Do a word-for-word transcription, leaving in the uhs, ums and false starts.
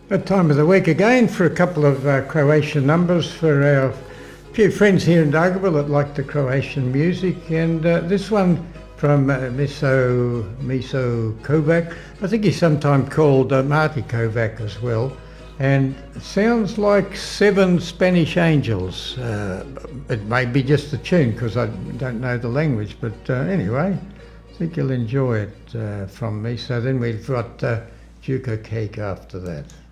That time of the week again for a couple of uh, Croatian numbers for our few friends here in Dargaville that like the Croatian music, and uh, this one from uh, Miso, Miso Kovac. I think he's sometimes called uh, Marty Kovac as well, and it sounds like Seven Spanish Angels. Uh, it may be just the tune because I don't know the language, but uh, anyway, I think you'll enjoy it uh, from me. So then we've got uh, Juco Cake after that.